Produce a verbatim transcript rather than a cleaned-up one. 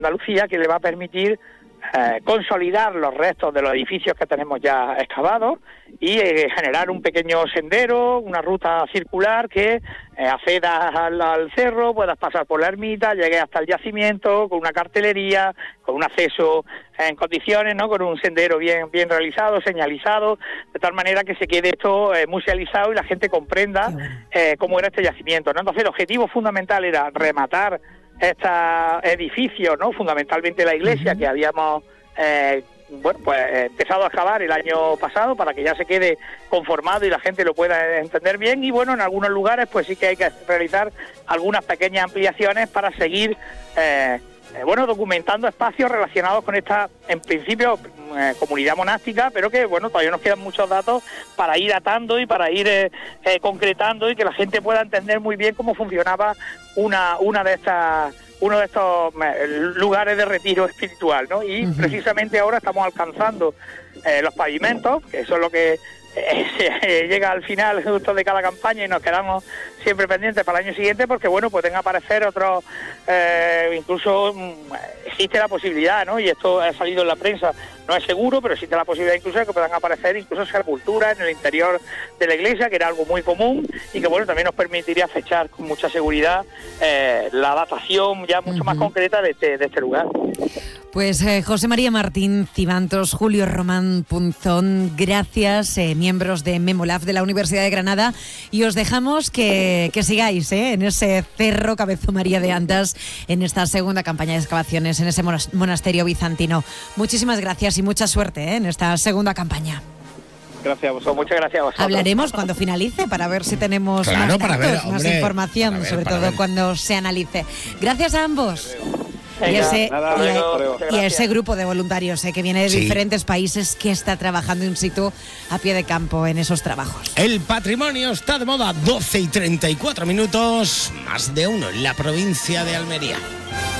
Andalucía, que le va a permitir eh, consolidar los restos de los edificios que tenemos ya excavados y eh, generar un pequeño sendero, una ruta circular que eh, accedas al, al cerro, puedas pasar por la ermita, llegues hasta el yacimiento con una cartelería, con un acceso en condiciones, ¿no? Con un sendero bien bien realizado, señalizado, de tal manera que se quede esto eh, musealizado y la gente comprenda eh, cómo era este yacimiento, ¿no? Entonces el objetivo fundamental era rematar este edificio, ¿no? Fundamentalmente la iglesia, uh-huh, que habíamos eh, bueno, pues empezado a excavar el año pasado para que ya se quede conformado y la gente lo pueda entender bien. Y bueno, en algunos lugares pues sí que hay que realizar algunas pequeñas ampliaciones para seguir eh, eh, bueno, documentando espacios relacionados con esta, en principio, eh, comunidad monástica, pero que bueno, todavía nos quedan muchos datos para ir atando y para ir eh, eh, concretando y que la gente pueda entender muy bien cómo funcionaba una una de estas uno de estos lugares de retiro espiritual, ¿no? Y uh-huh, precisamente ahora estamos alcanzando eh, los pavimentos, que eso es lo que eh, se, llega al final justo de cada campaña y nos quedamos siempre pendientes para el año siguiente, porque bueno, pueden aparecer otros, eh, incluso mm, existe la posibilidad, ¿no? Y esto ha salido en la prensa, no es seguro, pero existe la posibilidad incluso de que puedan aparecer incluso sepulturas en el interior de la iglesia, que era algo muy común y que bueno, también nos permitiría fechar con mucha seguridad eh, la datación ya mucho uh-huh, más concreta de este, de este lugar. Pues eh, José María Martín Cibantos, Julio Román Punzón, gracias, eh, miembros de Memolab de la Universidad de Granada, y os dejamos que, que sigáis eh, en ese cerro Cabezo María de Antas, en esta segunda campaña de excavaciones en ese monasterio bizantino. Muchísimas gracias y mucha suerte eh, en esta segunda campaña. Gracias a vosotros, muchas gracias a vosotros. Hablaremos cuando finalice para ver si tenemos claro, más para datos, ver, hombre, más información, ver, sobre todo ver. cuando se analice. Gracias a ambos. Venga, y, ese, nada, y, luego, a, y a ese grupo de voluntarios eh, que viene de sí, diferentes países, que está trabajando in situ a pie de campo en esos trabajos. El patrimonio está de moda, doce y treinta y cuatro minutos, más de uno en la provincia de Almería.